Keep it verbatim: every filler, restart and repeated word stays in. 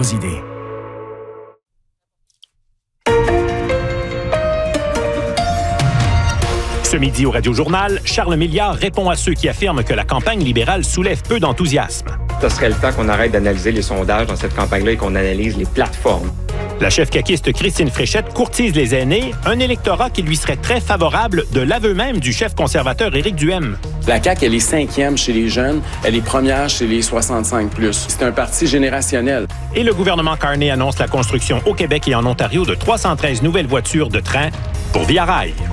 vos idées. Ce midi au Radio-Journal, Charles Milliard répond à ceux qui affirment que la campagne libérale soulève peu d'enthousiasme. Ce serait le temps qu'on arrête d'analyser les sondages dans cette campagne-là et qu'on analyse les plateformes. La chef caquiste Christine Fréchette courtise les aînés, un électorat qui lui serait très favorable de l'aveu même du chef conservateur Éric Duhaime. La C A Q, elle est cinquième chez les jeunes, elle est première chez les soixante-cinq plus. C'est un parti générationnel. Et le gouvernement Carney annonce la construction au Québec et en Ontario de trois cent treize nouvelles voitures de train pour Via Rail.